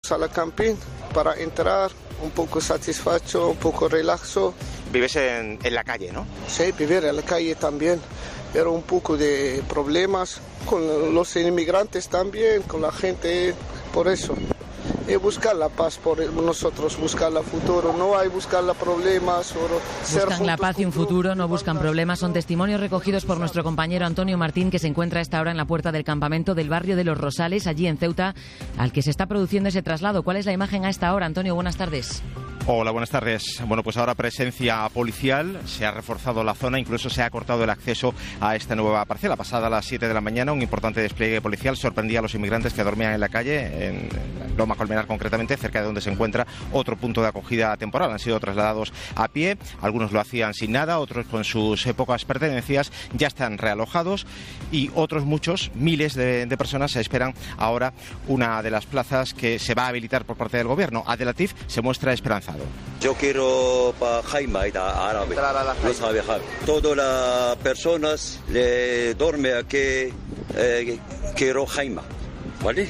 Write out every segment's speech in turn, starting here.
sala camping para entrar un poco satisfecho, un poco relaxo. Vives en la calle, ¿no? Sí, vivir en la calle también. Pero un poco de problemas con los inmigrantes también, con la gente, por eso. Y buscar la paz por nosotros, buscar el futuro, no hay buscar los problemas. Solo buscan la paz y un futuro, no buscan problemas. Son testimonios recogidos por nuestro compañero Antonio Martín, que se encuentra a esta hora en la puerta del campamento del barrio de Los Rosales, allí en Ceuta, al que se está produciendo ese traslado. ¿Cuál es la imagen a esta hora, Antonio? Buenas tardes. Hola, buenas tardes. Bueno, pues ahora presencia policial, se ha reforzado la zona, incluso se ha cortado el acceso a esta nueva parcela. Pasada a las 7 de la mañana, un importante despliegue policial sorprendía a los inmigrantes que dormían en la calle, en Loma Colmenar concretamente, cerca de donde se encuentra otro punto de acogida temporal. Han sido trasladados a pie, algunos lo hacían sin nada, otros con sus pocas pertenencias, ya están realojados y otros muchos, miles de personas esperan ahora una de las plazas que se va a habilitar por parte del gobierno. Abdelatif se muestra esperanzado. Yo quiero para Jaime, árabe, no sabe viajar. Todas las personas le duermen aquí, quiero Jaime, ¿vale?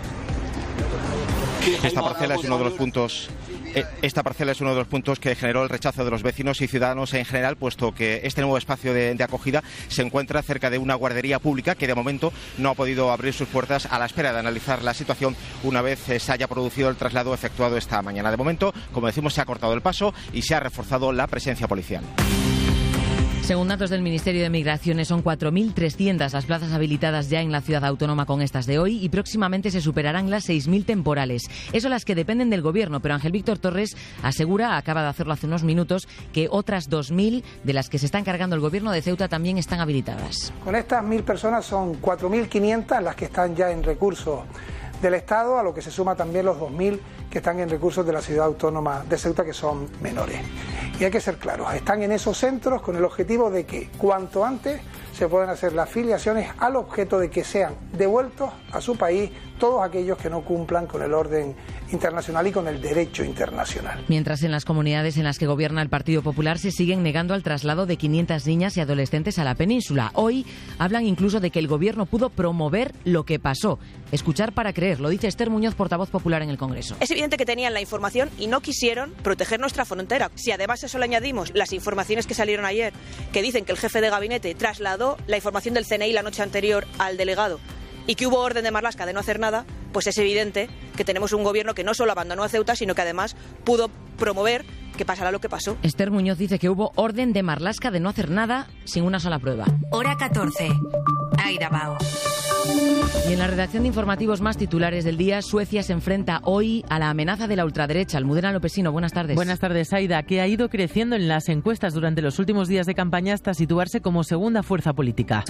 Esta parcela es uno de los puntos. Esta parcela es uno de los puntos que generó el rechazo de los vecinos y ciudadanos en general, puesto que este nuevo espacio de acogida se encuentra cerca de una guardería pública que de momento no ha podido abrir sus puertas a la espera de analizar la situación una vez se haya producido el traslado efectuado esta mañana. De momento, como decimos, se ha cortado el paso y se ha reforzado la presencia policial. Según datos del Ministerio de Migraciones, son 4.300 las plazas habilitadas ya en la ciudad autónoma con estas de hoy y próximamente se superarán las 6.000 temporales. Eso las que dependen del Gobierno, pero Ángel Víctor Torres asegura, acaba de hacerlo hace unos minutos, que otras 2.000 de las que se está encargando el Gobierno de Ceuta también están habilitadas. Con estas 1.000 personas son 4.500 las que están ya en recursos del Estado, a lo que se suma también los 2.000 que están en recursos de la ciudad autónoma de Ceuta, que son menores. Y hay que ser claros, están en esos centros con el objetivo de que cuanto antes se puedan hacer las filiaciones al objeto de que sean devueltos a su país todos aquellos que no cumplan con el orden internacional y con el derecho internacional. Mientras en las comunidades en las que gobierna el Partido Popular se siguen negando al traslado de 500 niñas y adolescentes a la península. Hoy hablan incluso de que el Gobierno pudo promover lo que pasó. Escuchar para creer, lo dice Esther Muñoz, portavoz popular en el Congreso. Es evidente que tenían la información y no quisieron proteger nuestra frontera. Si además a eso le añadimos las informaciones que salieron ayer, que dicen que el jefe de gabinete trasladó la información del CNI la noche anterior al delegado y que hubo orden de Marlaska de no hacer nada, pues es evidente que tenemos un gobierno que no solo abandonó a Ceuta, sino que además pudo promover que pasará lo que pasó. Esther Muñoz dice que hubo orden de Marlaska de no hacer nada sin una sola prueba. Hora 14. Aida Bao. Y en la redacción de informativos más titulares del día, Suecia se enfrenta hoy a la amenaza de la ultraderecha. Almudena Lopesino, buenas tardes. Buenas tardes, Aida, que ha ido creciendo en las encuestas durante los últimos días de campaña hasta situarse como segunda fuerza política.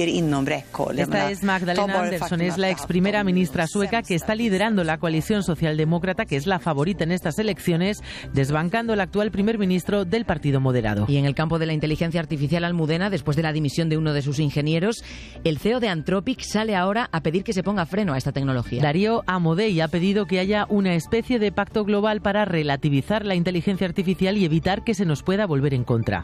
Esta es Magdalena Andersson, es la ex primera ministra sueca que está liderando la coalición socialdemócrata, que es la favorita en estas elecciones, desbancando al actual primer ministro del Partido Moderado. Y en el campo de la inteligencia artificial, Almudena, después de la dimisión de uno de sus ingenieros, el CEO de Anthropic sale ahora a pedir que se ponga freno a esta tecnología. Darío Amodei ha pedido que haya una especie de pacto global para relativizar la inteligencia artificial y evitar que se nos pueda volver en contra.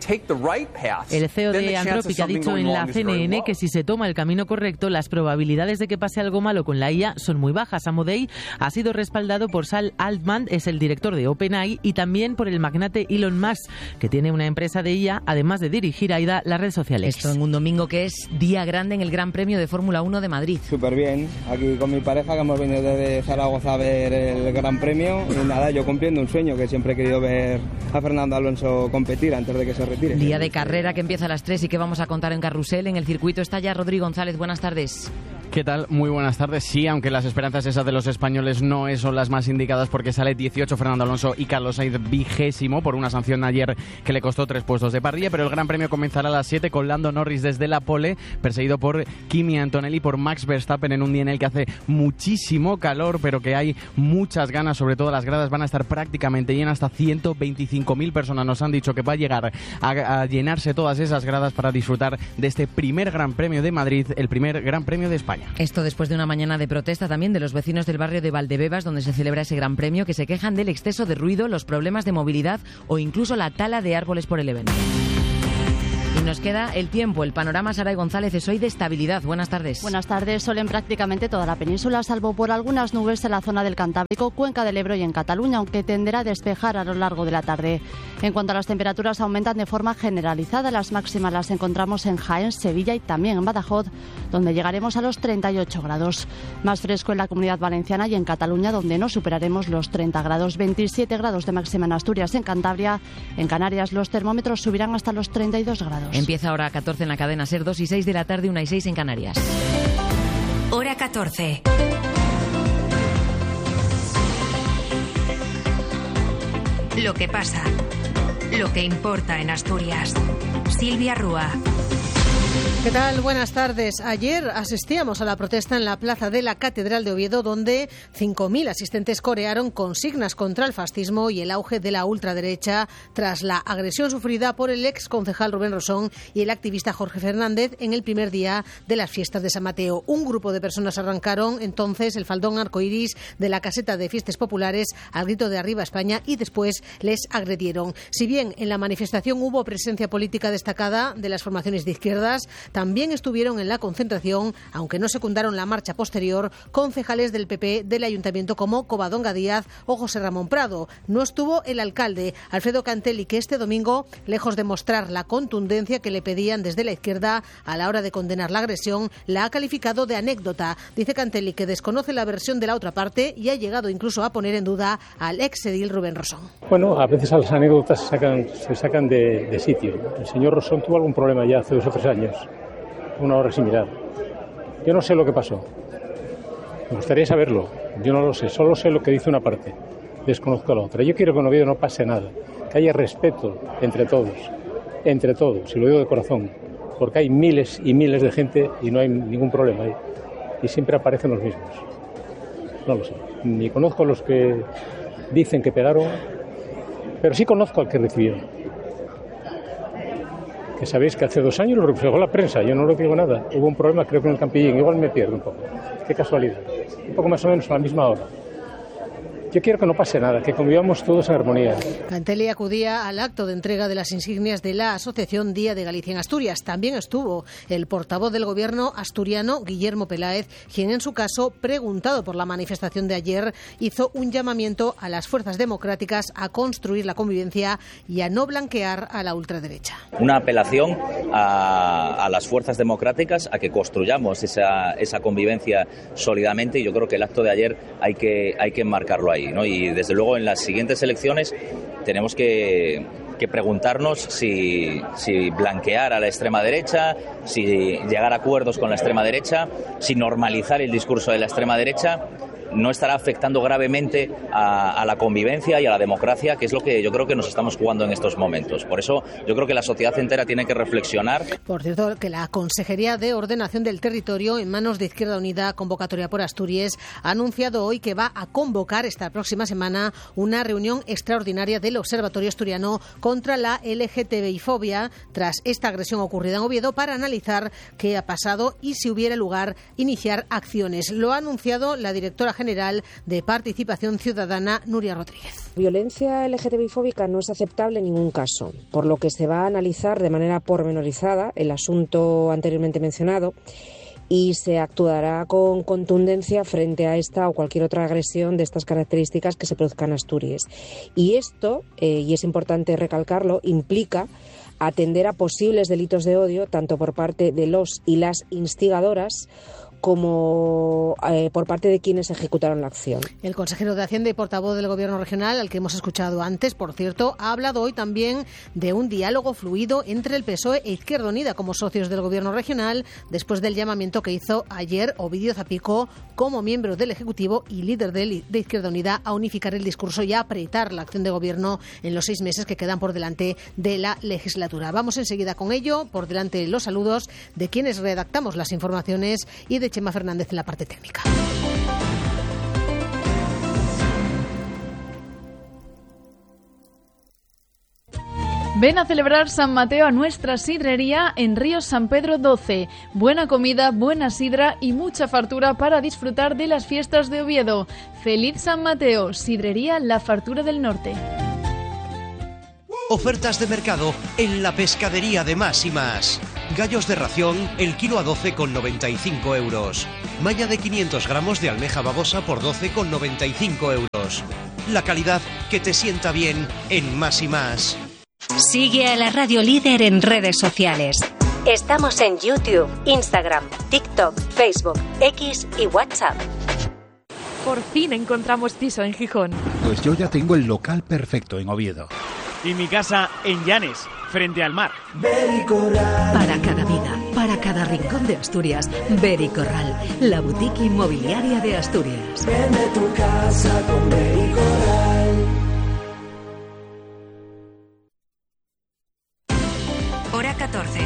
El CEO de Anthropic ha dicho en la CNN que si se toma el camino correcto, las probabilidades de que pase algo malo con la IA son muy bajas. Amodei ha sido respaldado por Sam Altman, es el director de OpenAI, y también por el magnate Elon Musk, que tiene una empresa de IA, además de dirigir AIDA, la red social X. Esto en un domingo que es día grande en el Gran Premio de Fórmula 1 de Madrid. Súper bien, aquí con mi pareja, que hemos venido desde Zaragoza a ver el Gran Premio, y nada, yo cumpliendo un sueño, que siempre he querido ver a Fernando Alonso competir antes de que se retire. Día de carrera que empieza a las 3 y que vamos a contar en Carrusel. En el circuito está ya Rodrigo González, buenas tardes. ¿Qué tal? Muy buenas tardes. Sí, aunque las esperanzas esas de los españoles no son las más indicadas, porque sale 18 Fernando Alonso y Carlos Sainz 20º por una sanción ayer que le costó 3 puestos de parrilla, pero el Gran Premio comenzará a las 7 con Lando Norris desde la pole, perseguido por Kimi Antonelli, por Max Verstappen, en un día en el que hace muchísimo calor, pero que hay muchas ganas. Sobre todo las gradas van a estar prácticamente llenas, hasta 125.000 personas nos han dicho que va a llegar a llenarse todas esas gradas para disfrutar de este primer Gran Premio de Madrid, el primer Gran Premio de España. Esto después de una mañana de protesta también de los vecinos del barrio de Valdebebas, donde se celebra ese Gran Premio, que se quejan del exceso de ruido, los problemas de movilidad o incluso la tala de árboles por el evento. Y nos queda el tiempo. El panorama, Saray González, es hoy de estabilidad. Buenas tardes. Buenas tardes. Sol en prácticamente toda la península, salvo por algunas nubes en la zona del Cantábrico, Cuenca del Ebro y en Cataluña, aunque tenderá a despejar a lo largo de la tarde. En cuanto a las temperaturas, aumentan de forma generalizada. Las máximas las encontramos en Jaén, Sevilla y también en Badajoz, donde llegaremos a los 38 grados. Más fresco en la Comunidad Valenciana y en Cataluña, donde no superaremos los 30 grados. 27 grados de máxima en Asturias, en Cantabria. En Canarias los termómetros subirán hasta los 32 grados. Empieza ahora a 14 en la cadena SER, 2 y 6 de la tarde, 1 y 6 en Canarias. Hora 14. Lo que pasa, lo que importa en Asturias. Silvia Rúa. ¿Qué tal? Buenas tardes. Ayer asistíamos a la protesta en la plaza de la Catedral de Oviedo, donde 5.000 asistentes corearon consignas contra el fascismo y el auge de la ultraderecha tras la agresión sufrida por el ex concejal Rubén Rosón y el activista Jorge Fernández en el primer día de las fiestas de San Mateo. Un grupo de personas arrancaron entonces el faldón arcoiris de la caseta de fiestas populares al grito de Arriba España y después les agredieron. Si bien en la manifestación hubo presencia política destacada de las formaciones de izquierdas, también estuvieron en la concentración, aunque no secundaron la marcha posterior, concejales del PP del Ayuntamiento como Covadonga Díaz o José Ramón Prado. No estuvo el alcalde, Alfredo Cantelli, que este domingo, lejos de mostrar la contundencia que le pedían desde la izquierda a la hora de condenar la agresión, la ha calificado de anécdota. Dice Cantelli que desconoce la versión de la otra parte y ha llegado incluso a poner en duda al exedil Rubén Rosón. Bueno, a veces las anécdotas se sacan de sitio. El señor Rosón tuvo algún problema ya hace 2 o 3 años. Una hora similar. Yo no sé lo que pasó. Me gustaría saberlo. Yo no lo sé. Solo sé lo que dice una parte. Desconozco la otra. Yo quiero que en Oviedo no pase nada. Que haya respeto entre todos. Entre todos. Y lo digo de corazón. Porque hay miles y miles de gente y no hay ningún problema ahí. Y siempre aparecen los mismos. No lo sé. Ni conozco a los que dicen que pegaron, pero sí conozco al que recibió. Que sabéis que hace 2 años lo reflejó la prensa, yo no lo digo nada. Hubo un problema, creo que en el Campillín, igual me pierdo un poco. Qué casualidad. Un poco más o menos a la misma hora. Yo quiero que no pase nada, que convivamos todos en armonía. Cantelli acudía al acto de entrega de las insignias de la Asociación Día de Galicia en Asturias. También estuvo el portavoz del gobierno asturiano, Guillermo Peláez, quien en su caso, preguntado por la manifestación de ayer, hizo un llamamiento a las fuerzas democráticas a construir la convivencia y a no blanquear a la ultraderecha. Una apelación a las fuerzas democráticas a que construyamos esa convivencia sólidamente, y yo creo que el acto de ayer hay que enmarcarlo ahí, ¿no? Y desde luego en las siguientes elecciones tenemos que preguntarnos si blanquear a la extrema derecha, si llegar a acuerdos con la extrema derecha, si normalizar el discurso de la extrema derecha no estará afectando gravemente a la convivencia y a la democracia, que es lo que yo creo que nos estamos jugando en estos momentos. Por eso yo creo que la sociedad entera tiene que reflexionar. Por cierto, que la Consejería de Ordenación del Territorio, en manos de Izquierda Unida, convocatoria por Asturias, ha anunciado hoy que va a convocar esta próxima semana una reunión extraordinaria del Observatorio Asturiano contra la LGTBI-fobia tras esta agresión ocurrida en Oviedo para analizar qué ha pasado y, si hubiera lugar, iniciar acciones. Lo ha anunciado la directora general de Participación Ciudadana, Nuria Rodríguez. Violencia LGTBI-fóbica no es aceptable en ningún caso, por lo que se va a analizar de manera pormenorizada el asunto anteriormente mencionado y se actuará con contundencia frente a esta o cualquier otra agresión de estas características que se produzca en Asturias. Y esto, y es importante recalcarlo, implica atender a posibles delitos de odio, tanto por parte de los y las instigadoras como por parte de quienes ejecutaron la acción. El consejero de Hacienda y portavoz del Gobierno regional, al que hemos escuchado antes, por cierto, ha hablado hoy también de un diálogo fluido entre el PSOE e Izquierda Unida como socios del Gobierno regional, después del llamamiento que hizo ayer Ovidio Zapico como miembro del Ejecutivo y líder de Izquierda Unida a unificar el discurso y a apretar la acción de Gobierno en los 6 meses que quedan por delante de la legislatura. Vamos enseguida con ello. Por delante los saludos de quienes redactamos las informaciones y de Chema Fernández en la parte técnica. Ven a celebrar San Mateo a nuestra sidrería en Río San Pedro 12. Buena comida, buena sidra y mucha fartura para disfrutar de las fiestas de Oviedo. ¡Feliz San Mateo! Sidrería La Fartura del Norte. Ofertas de mercado en la pescadería de Más y Más. Gallos de ración, el kilo a 12,95 euros. Malla de 500 gramos de almeja babosa por 12,95 euros. La calidad que te sienta bien en Más y Más. Sigue a la Radio Líder en redes sociales. Estamos en YouTube, Instagram, TikTok, Facebook, X y WhatsApp. Por fin encontramos piso en Gijón. Pues yo ya tengo el local perfecto en Oviedo. Y mi casa en Llanes, frente al mar. Para cada vida, para cada rincón de Asturias, Bericorral, la boutique inmobiliaria de Asturias. Vende tu casa con Bericorral. Hora 14.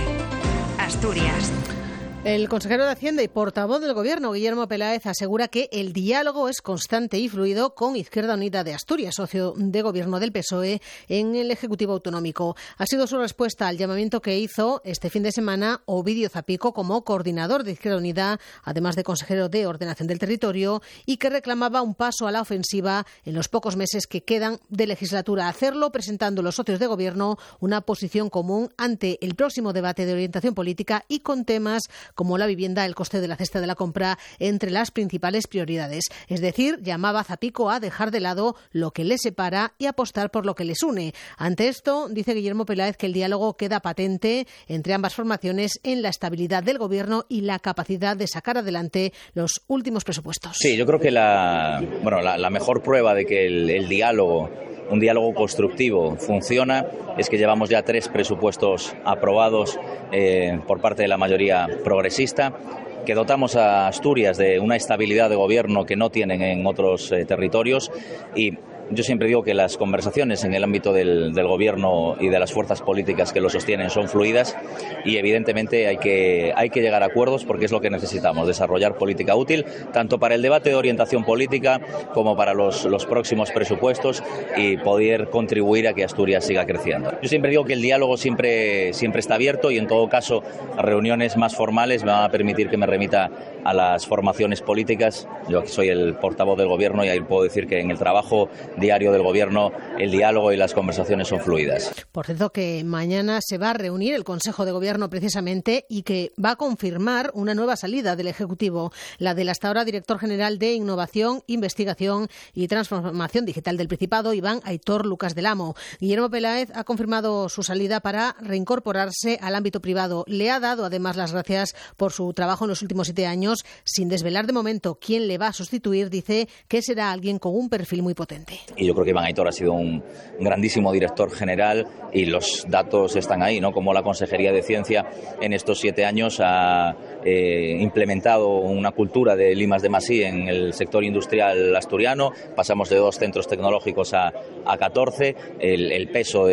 Asturias. El consejero de Hacienda y portavoz del Gobierno, Guillermo Peláez, asegura que el diálogo es constante y fluido con Izquierda Unida de Asturias, socio de Gobierno del PSOE en el Ejecutivo Autonómico. Ha sido su respuesta al llamamiento que hizo este fin de semana Ovidio Zapico como coordinador de Izquierda Unida, además de consejero de Ordenación del Territorio, y que reclamaba un paso a la ofensiva en los pocos meses que quedan de legislatura. Hacerlo presentando los socios de Gobierno una posición común ante el próximo debate de orientación política y con temas como la vivienda, el coste de la cesta de la compra, entre las principales prioridades. Es decir, llamaba a Zapico a dejar de lado lo que les separa y apostar por lo que les une. Ante esto, dice Guillermo Peláez que el diálogo queda patente entre ambas formaciones en la estabilidad del Gobierno y la capacidad de sacar adelante los últimos presupuestos. Sí, yo creo que la mejor prueba de que el diálogo, un diálogo constructivo, funciona es que llevamos ya 3 presupuestos aprobados por parte de la mayoría progresista, que dotamos a Asturias de una estabilidad de gobierno que no tienen en otros territorios, y yo siempre digo que las conversaciones en el ámbito del gobierno y de las fuerzas políticas que lo sostienen son fluidas, y evidentemente hay que llegar a acuerdos porque es lo que necesitamos, desarrollar política útil tanto para el debate de orientación política como para los próximos presupuestos y poder contribuir a que Asturias siga creciendo. Yo siempre digo que el diálogo siempre está abierto, y en todo caso reuniones más formales me van a permitir que me remita a las formaciones políticas. Yo aquí soy el portavoz del gobierno y ahí puedo decir que en el trabajo diario del Gobierno el diálogo y las conversaciones son fluidas. Por cierto, que mañana se va a reunir el Consejo de Gobierno precisamente y que va a confirmar una nueva salida del Ejecutivo, la del hasta ahora director general de Innovación, Investigación y Transformación Digital del Principado, Iván Aitor Lucas del Amo. Guillermo Peláez ha confirmado su salida para reincorporarse al ámbito privado. Le ha dado además las gracias por su trabajo en los últimos 7 años, sin desvelar de momento quién le va a sustituir. Dice que será alguien con un perfil muy potente. Y yo creo que Iván Aitor ha sido un grandísimo director general, y los datos están ahí, ¿no? Como la Consejería de Ciencia en estos 7 años ha implementado una cultura de I+D+I en el sector industrial asturiano. Pasamos de 2 centros tecnológicos a 14. El peso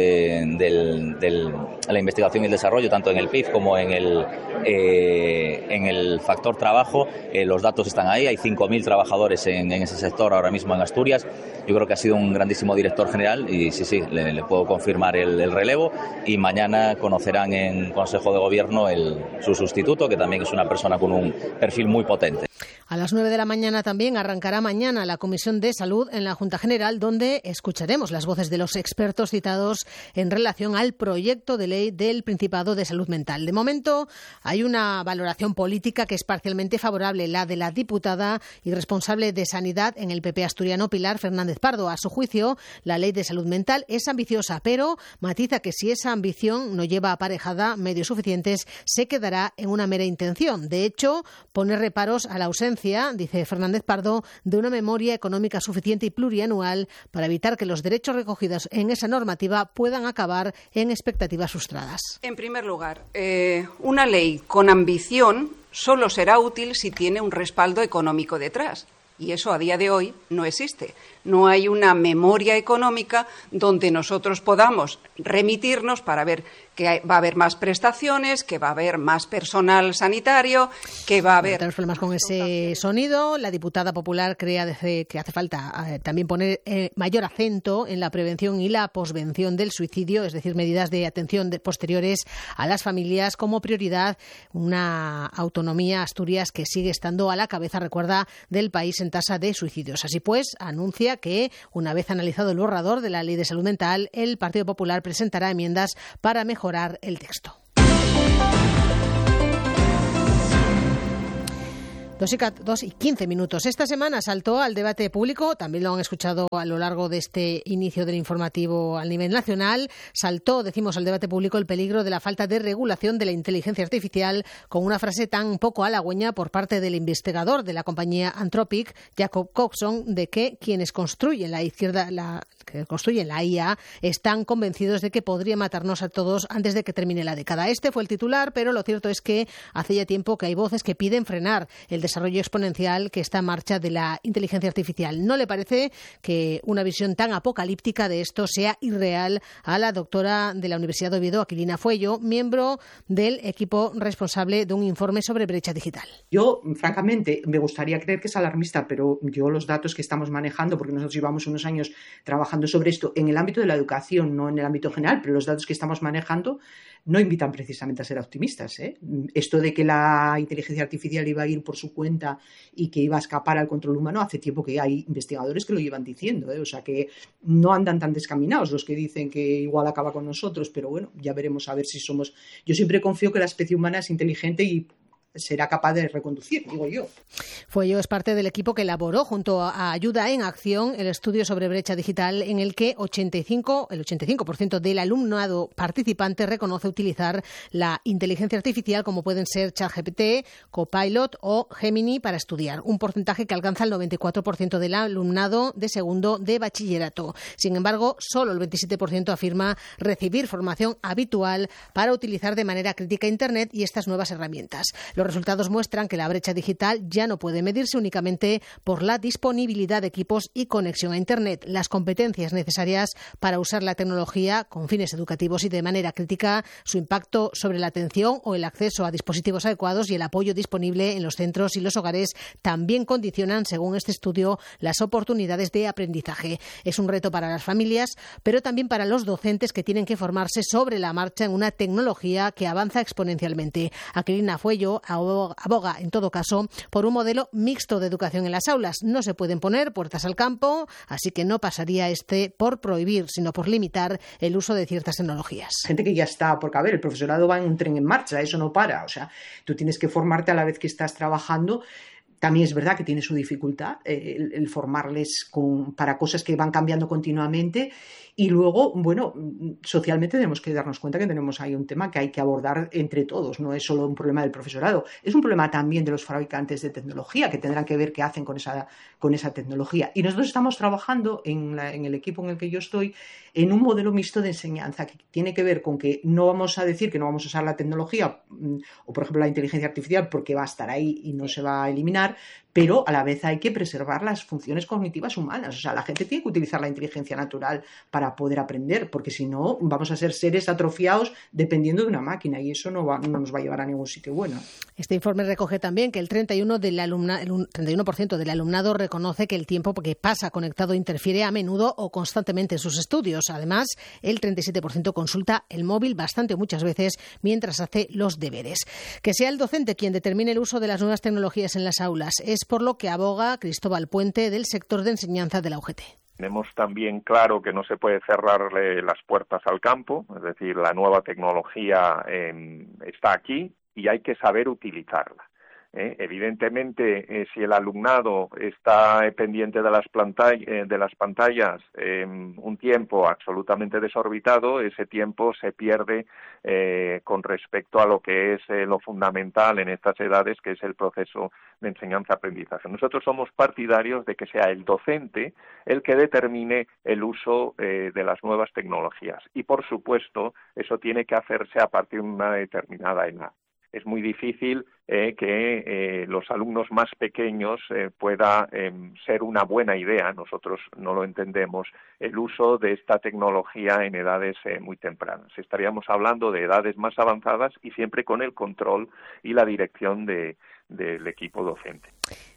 de la investigación y el desarrollo, tanto en el PIB como en el factor trabajo, los datos están ahí. Hay 5.000 trabajadores en ese sector ahora mismo en Asturias. Yo creo que ha sido un grandísimo director general y sí, le puedo confirmar el relevo, y mañana conocerán en Consejo de Gobierno su sustituto, que también es una persona con un perfil muy potente. A las 9 de la mañana también arrancará mañana la Comisión de Salud en la Junta General, donde escucharemos las voces de los expertos citados en relación al proyecto de ley del Principado de Salud Mental. De momento hay una valoración política que es parcialmente favorable, la de la diputada y responsable de Sanidad en el PP asturiano, Pilar Fernández Pardo. A su juicio, la ley de salud mental es ambiciosa, pero matiza que si esa ambición no lleva aparejada medios suficientes, se quedará en una mera intención. De hecho, pone reparos a la ausencia, dice Fernández Pardo, de una memoria económica suficiente y plurianual para evitar que los derechos recogidos en esa normativa puedan acabar en expectativas frustradas. En primer lugar, una ley con ambición solo será útil si tiene un respaldo económico detrás. Y eso a día de hoy no existe. No hay una memoria económica donde nosotros podamos remitirnos para ver que va a haber más prestaciones, que va a haber más personal sanitario, que va a haber... Tenemos problemas con ese sonido. La diputada popular cree que hace falta también poner mayor acento en la prevención y la posvención del suicidio, es decir, medidas de atención posteriores a las familias como prioridad. Una autonomía, Asturias, que sigue estando a la cabeza, recuerda, del país en en tasa de suicidios. Así pues, anuncia que, una vez analizado el borrador de la Ley de Salud Mental, el Partido Popular presentará enmiendas para mejorar el texto. 2:15. Esta semana saltó al debate público, también lo han escuchado a lo largo de este inicio del informativo a nivel nacional, saltó, decimos, al debate público el peligro de la falta de regulación de la inteligencia artificial, con una frase tan poco halagüeña por parte del investigador de la compañía Anthropic, Jacob Coxon, de que quienes construyen la IA están convencidos de que podría matarnos a todos antes de que termine la década. Este fue el titular, pero lo cierto es que hace ya tiempo que hay voces que piden frenar el desarrollo exponencial que está en marcha de la inteligencia artificial. ¿No le parece que una visión tan apocalíptica de esto sea irreal a la doctora de la Universidad de Oviedo, Aquilina Fuello, miembro del equipo responsable de un informe sobre brecha digital? Yo, francamente, me gustaría creer que es alarmista, pero yo los datos que estamos manejando, porque nosotros llevamos unos años trabajando sobre esto en el ámbito de la educación, no en el ámbito general, pero los datos que estamos manejando no invitan precisamente a ser optimistas, ¿eh? Esto de que la inteligencia artificial iba a ir por su cuenta y que iba a escapar al control humano, hace tiempo que hay investigadores que lo llevan diciendo, ¿eh? O sea que no andan tan descaminados los que dicen que igual acaba con nosotros, pero bueno, ya veremos a ver si somos... Yo siempre confío que la especie humana es inteligente y será capaz de reconducir, digo yo. Fuello es parte del equipo que elaboró junto a Ayuda en Acción el estudio sobre brecha digital, en el que el 85% del alumnado participante reconoce utilizar la inteligencia artificial, como pueden ser ChatGPT, Copilot o Gemini, para estudiar. Un porcentaje que alcanza el 94% del alumnado de segundo de bachillerato. Sin embargo, solo el 27% afirma recibir formación habitual para utilizar de manera crítica Internet y estas nuevas herramientas. Los resultados muestran que la brecha digital ya no puede medirse únicamente por la disponibilidad de equipos y conexión a Internet. Las competencias necesarias para usar la tecnología con fines educativos y de manera crítica, su impacto sobre la atención o el acceso a dispositivos adecuados y el apoyo disponible en los centros y los hogares también condicionan, según este estudio, las oportunidades de aprendizaje. Es un reto para las familias, pero también para los docentes, que tienen que formarse sobre la marcha en una tecnología que avanza exponencialmente. Aquilina Fuello aboga, en todo caso, por un modelo mixto de educación en las aulas. No se pueden poner puertas al campo, así que no pasaría por prohibir, sino por limitar el uso de ciertas tecnologías. Gente que ya está, porque a ver, el profesorado va en un tren en marcha, eso no para, o sea, tú tienes que formarte a la vez que estás trabajando. También es verdad que tiene su dificultad el formarles para cosas que van cambiando continuamente. Y luego, bueno, socialmente tenemos que darnos cuenta que tenemos ahí un tema que hay que abordar entre todos. No es solo un problema del profesorado, es un problema también de los fabricantes de tecnología, que tendrán que ver qué hacen con esa tecnología. Y nosotros estamos trabajando en el equipo en el que yo estoy en un modelo mixto de enseñanza que tiene que ver con que no vamos a decir que no vamos a usar la tecnología o, por ejemplo, la inteligencia artificial, porque va a estar ahí y no se va a eliminar, pero a la vez hay que preservar las funciones cognitivas humanas. O sea, la gente tiene que utilizar la inteligencia natural para poder aprender, porque si no vamos a ser seres atrofiados dependiendo de una máquina y eso no nos va a llevar a ningún sitio bueno. Este informe recoge también que el 31% del alumnado reconoce que el tiempo que pasa conectado interfiere a menudo o constantemente en sus estudios. Además, el 37% consulta el móvil bastante o muchas veces mientras hace los deberes. Que sea el docente quien determine el uso de las nuevas tecnologías en las aulas es por lo que aboga Cristóbal Puente, del sector de enseñanza de la UGT. Tenemos también claro que no se puede cerrarle las puertas al campo, es decir, la nueva tecnología está aquí y hay que saber utilizarla. Evidentemente, si el alumnado está pendiente de las pantallas un tiempo absolutamente desorbitado, ese tiempo se pierde con respecto a lo que es lo fundamental en estas edades, que es el proceso de enseñanza-aprendizaje. Nosotros somos partidarios de que sea el docente el que determine el uso de las nuevas tecnologías y, por supuesto, eso tiene que hacerse a partir de una determinada edad. Es muy difícil que los alumnos más pequeños pueda ser una buena idea, nosotros no lo entendemos, el uso de esta tecnología en edades muy tempranas. Estaríamos hablando de edades más avanzadas y siempre con el control y la dirección del equipo docente.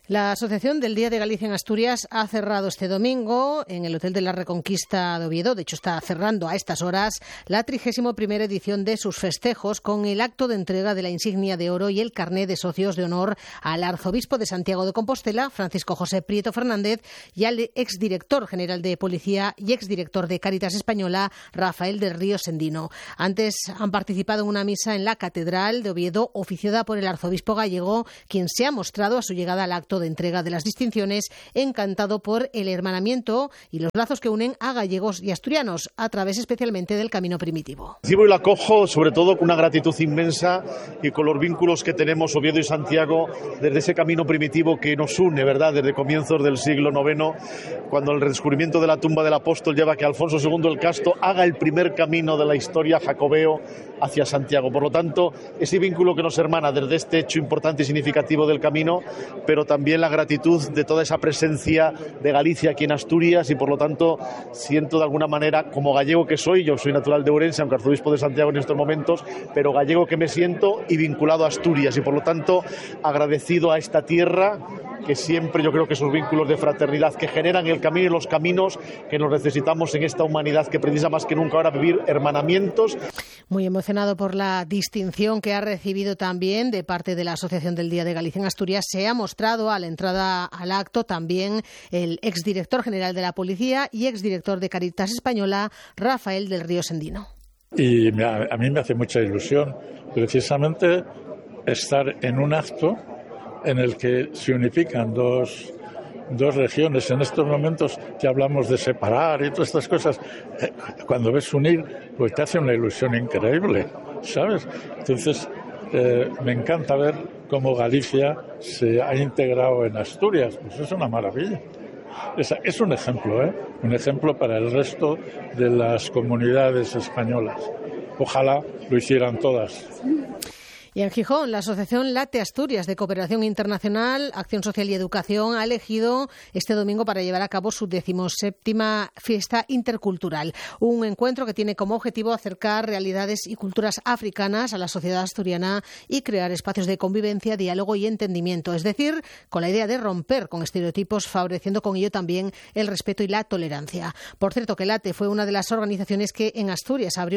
La Asociación del Día de Galicia en Asturias ha cerrado este domingo en el Hotel de la Reconquista de Oviedo. De hecho, está cerrando a estas horas la 31ª edición de sus festejos con el acto de entrega de la insignia de oro y el carné de socios de honor al arzobispo de Santiago de Compostela, Francisco José Prieto Fernández, y al exdirector general de Policía y exdirector de Cáritas Española, Rafael del Río Sendino. Antes han participado en una misa en la Catedral de Oviedo, oficiada por el arzobispo gallego, quien se ha mostrado a su llegada al acto de entrega de las distinciones encantado por el hermanamiento y los lazos que unen a gallegos y asturianos a través especialmente del camino primitivo. Recibo y la acojo sobre todo con una gratitud inmensa y con los vínculos que tenemos Oviedo y Santiago desde ese camino primitivo que nos une, ¿verdad?, desde comienzos del siglo IX, cuando el redescubrimiento de la tumba del apóstol lleva a que Alfonso II el Casto haga el primer camino de la historia jacobeo hacia Santiago. Por lo tanto, ese vínculo que nos hermana desde este hecho importante y significativo del camino, pero también la gratitud de toda esa presencia de Galicia aquí en Asturias, y por lo tanto siento de alguna manera, como gallego que soy, yo soy natural de Ourense, aunque arzobispo de Santiago en estos momentos, pero gallego que me siento y vinculado a Asturias, y por lo tanto agradecido a esta tierra que siempre yo creo que esos vínculos de fraternidad que generan el camino y los caminos que nos necesitamos en esta humanidad que precisa más que nunca ahora vivir hermanamientos. Muy emocionado por la distinción que ha recibido también de parte de la Asociación del Día de Galicia en Asturias, se ha mostrado a la entrada al acto también el exdirector general de la Policía y exdirector de Cáritas Española, Rafael del Río Sendino. Y a mí me hace mucha ilusión precisamente estar en un acto en el que se unifican dos regiones. En estos momentos que hablamos de separar y todas estas cosas, cuando ves unir, pues te hace una ilusión increíble, ¿sabes? Entonces, me encanta ver cómo Galicia se ha integrado en Asturias. Pues es una maravilla. Es un ejemplo, un ejemplo para el resto de las comunidades españolas. Ojalá lo hicieran todas. Y en Gijón, la Asociación Late Asturias de Cooperación Internacional, Acción Social y Educación ha elegido este domingo para llevar a cabo su 17ª fiesta intercultural. Un encuentro que tiene como objetivo acercar realidades y culturas africanas a la sociedad asturiana y crear espacios de convivencia, diálogo y entendimiento. Es decir, con la idea de romper con estereotipos, favoreciendo con ello también el respeto y la tolerancia. Por cierto, que Late fue una de las organizaciones que en Asturias abrió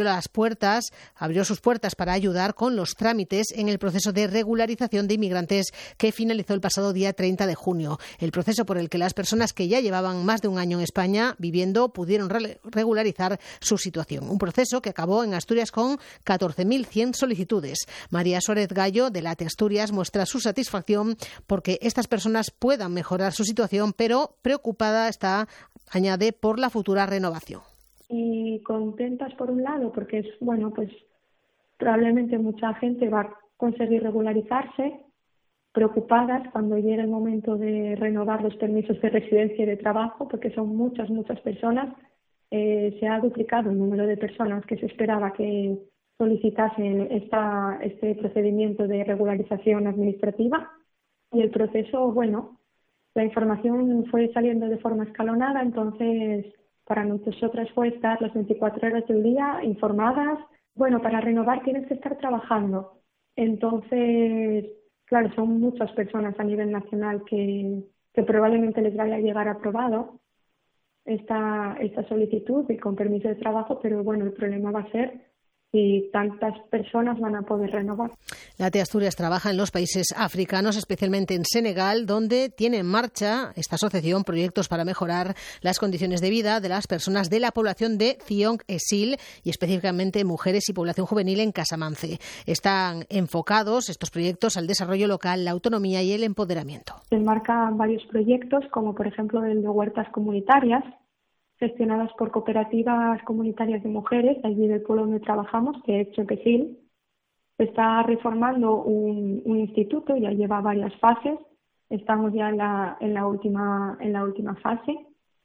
sus puertas para ayudar con los trámites en el proceso de regularización de inmigrantes que finalizó el pasado día 30 de junio. El proceso por el que las personas que ya llevaban más de un año en España viviendo pudieron regularizar su situación. Un proceso que acabó en Asturias con 14.100 solicitudes. María Suárez Gallo, de Late Asturias, muestra su satisfacción porque estas personas puedan mejorar su situación, pero preocupada está, añade, por la futura renovación. Y contentas por un lado porque es, pues probablemente mucha gente va a conseguir regularizarse, preocupadas cuando llegue el momento de renovar los permisos de residencia y de trabajo, porque son muchas personas. Se ha duplicado el número de personas que se esperaba que solicitasen este procedimiento de regularización administrativa, y el proceso, la información fue saliendo de forma escalonada, entonces para nosotras fue estar las 24 horas del día informadas. Para renovar tienes que estar trabajando. Entonces, claro, son muchas personas a nivel nacional que probablemente les vaya a llegar aprobado esta solicitud y con permiso de trabajo, pero el problema va a ser si tantas personas van a poder renovar. Late Asturias trabaja en los países africanos, especialmente en Senegal, donde tiene en marcha esta asociación proyectos para mejorar las condiciones de vida de las personas de la población de Thiong-Essil y específicamente mujeres y población juvenil en Casamance. Están enfocados estos proyectos al desarrollo local, la autonomía y el empoderamiento. Se enmarcan varios proyectos, como por ejemplo el de huertas comunitarias, gestionadas por cooperativas comunitarias de mujeres, allí del pueblo donde trabajamos, que es Choquesil. Se está reformando un instituto, ya lleva varias fases, estamos ya en la última fase,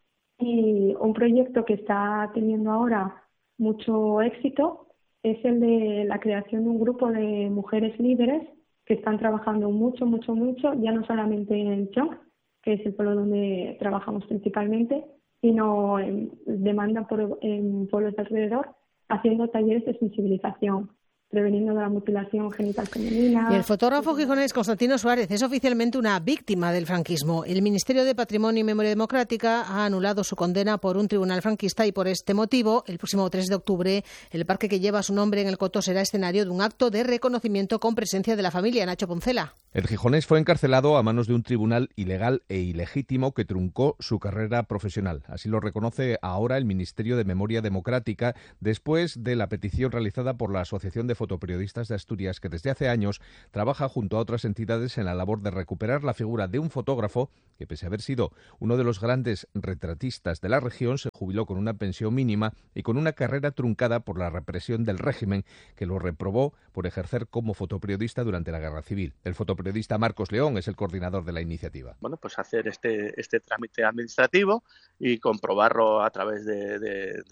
y un proyecto que está teniendo ahora mucho éxito es el de la creación de un grupo de mujeres líderes que están trabajando mucho, ya no solamente en Chong, que es el pueblo donde trabajamos principalmente, sino en pueblos de alrededor, haciendo talleres de sensibilización. preveniendo la mutilación genital femenina. Y el fotógrafo gijonés Constantino Suárez es oficialmente una víctima del franquismo. El Ministerio de Patrimonio y Memoria Democrática ha anulado su condena por un tribunal franquista y por este motivo, el próximo 3 de octubre, el parque que lleva su nombre en el Coto será escenario de un acto de reconocimiento con presencia de la familia. Nacho Poncela. El gijonés fue encarcelado a manos de un tribunal ilegal e ilegítimo que truncó su carrera profesional. Así lo reconoce ahora el Ministerio de Memoria Democrática después de la petición realizada por la Asociación de Fotoperiodistas de Asturias, que desde hace años trabaja junto a otras entidades en la labor de recuperar la figura de un fotógrafo que, pese a haber sido uno de los grandes retratistas de la región, se jubiló con una pensión mínima y con una carrera truncada por la represión del régimen que lo reprobó por ejercer como fotoperiodista durante la Guerra Civil. El fotoperiodista Marcos León es el coordinador de la iniciativa. Bueno, pues hacer este trámite administrativo y comprobarlo a través del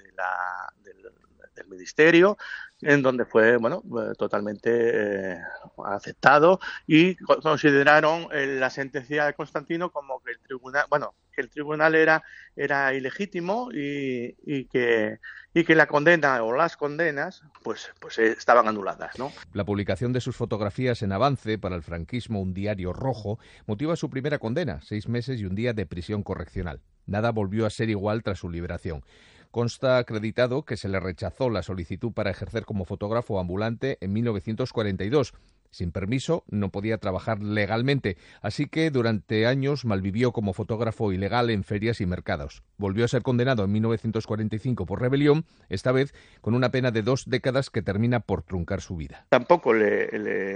Ministerio, en donde fue totalmente aceptado, y consideraron la sentencia de Constantino como que el tribunal era ilegítimo y que la condena o las condenas pues estaban anuladas, ¿no? La publicación de sus fotografías en Avance, para el franquismo un diario rojo, motiva su primera condena, 6 meses y un día de prisión correccional. Nada volvió a ser igual tras su liberación. Consta acreditado que se le rechazó la solicitud para ejercer como fotógrafo ambulante en 1942. Sin permiso, no podía trabajar legalmente, así que durante años malvivió como fotógrafo ilegal en ferias y mercados. Volvió a ser condenado en 1945 por rebelión, esta vez con una pena de 2 décadas que termina por truncar su vida. Tampoco le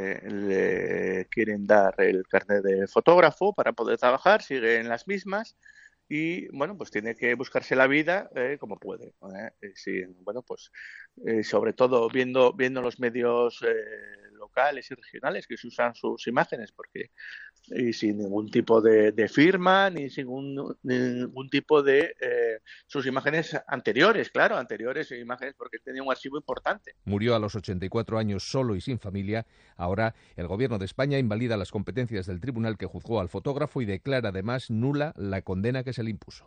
quieren dar el carnet de fotógrafo para poder trabajar, sigue en las mismas. Y pues tiene que buscarse la vida como puede. Sí, sobre todo viendo los medios locales y regionales que se usan sus imágenes, porque y sin ningún tipo de firma ni sin ningún tipo de sus imágenes anteriores imágenes, porque tenía un archivo importante. Murió a los 84 años solo y sin familia. Ahora el Gobierno de España invalida las competencias del tribunal que juzgó al fotógrafo y declara además nula la condena que se le impuso.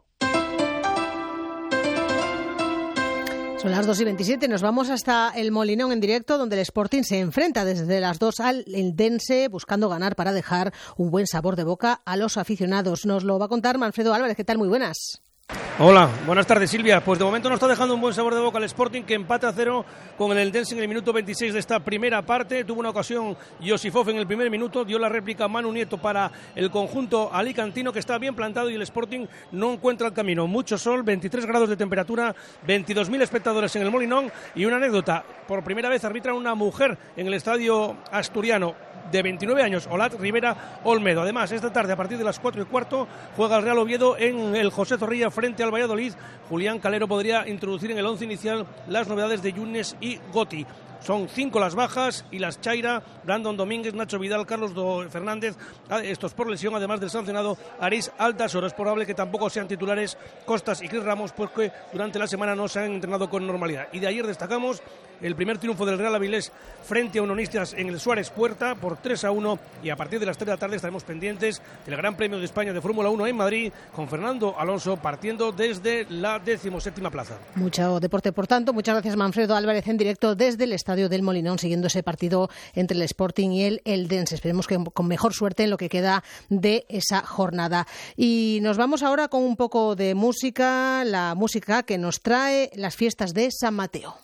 Son las 2:27, nos vamos hasta el Molinón en directo, donde el Sporting se enfrenta desde las 2 al Eldense, buscando ganar para dejar un buen sabor de boca a los aficionados. Nos lo va a contar Manfredo Álvarez. ¿Qué tal? Muy buenas. Hola, buenas tardes, Silvia. Pues de momento nos está dejando un buen sabor de boca el Sporting, que empata a 0 con el Eldense en el minuto 26 de esta primera parte. Tuvo una ocasión Josifov en el primer minuto, dio la réplica Manu Nieto para el conjunto alicantino, que está bien plantado, y el Sporting no encuentra el camino. Mucho sol, 23 grados de temperatura, 22.000 espectadores en el Molinón, y una anécdota: por primera vez arbitra una mujer en el estadio asturiano, de 29 años, Olat Rivera Olmedo. Además, esta tarde, a partir de las 4:15, juega el Real Oviedo en el José Zorrilla frente al Valladolid. Julián Calero podría introducir en el 11 inicial las novedades de Yunes y Goti. Son 5 las bajas: y las Chaira, Brandon Domínguez, Nacho Vidal, Carlos Fernández, estos por lesión, además del sancionado Aris Aldasoro. Es probable que tampoco sean titulares Costas y Cris Ramos, porque durante la semana no se han entrenado con normalidad. Y de ayer destacamos el primer triunfo del Real Avilés frente a Unionistas en el Suárez Puerta por 3-1, y a partir de las 3 de la tarde estaremos pendientes del Gran Premio de España de Fórmula 1 en Madrid, con Fernando Alonso partiendo desde la 17ª plaza. Mucho deporte, por tanto. Muchas gracias, Manfredo Álvarez, en directo desde el estadio del Molinón, siguiendo ese partido entre el Sporting y el Eldense. Esperemos que con mejor suerte en lo que queda de esa jornada. Y nos vamos ahora con un poco de música, la música que nos trae las fiestas de San Mateo.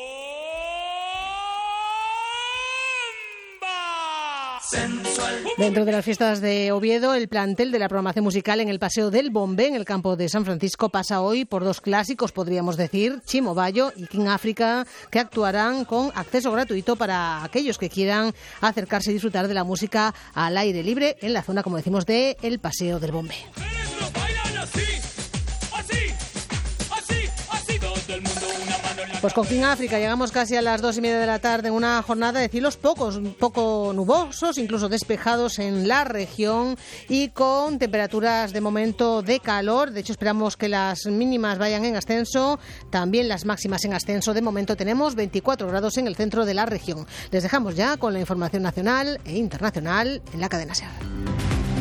Dentro de las fiestas de Oviedo, el plantel de la programación musical en el Paseo del Bombé, en el campo de San Francisco, pasa hoy por 2 clásicos, podríamos decir, Chimo Bayo y King África, que actuarán con acceso gratuito para aquellos que quieran acercarse y disfrutar de la música al aire libre en la zona, como decimos, de el Paseo del Bombé. Pues con King África llegamos casi a las 2:30 de la tarde, en una jornada de cielos poco nubosos, incluso despejados en la región, y con temperaturas de momento de calor. De hecho, esperamos que las mínimas vayan en ascenso, también las máximas en ascenso. De momento tenemos 24 grados en el centro de la región. Les dejamos ya con la información nacional e internacional en la cadena SER.